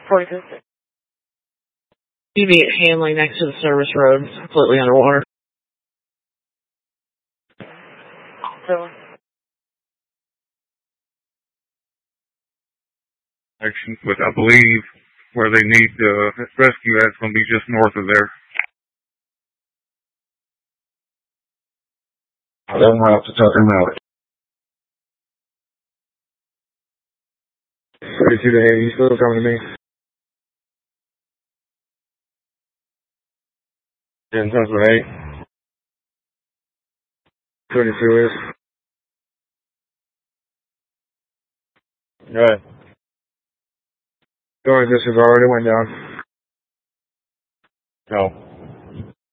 42. Immediate handling next to the service road, completely underwater. Action, but I believe where they need rescue at is going to be just north of there. I don't have to tuck him out. 32 to 8, you still coming to me? 10 times with 8. 22 is. Go ahead. Going distance already went down. No.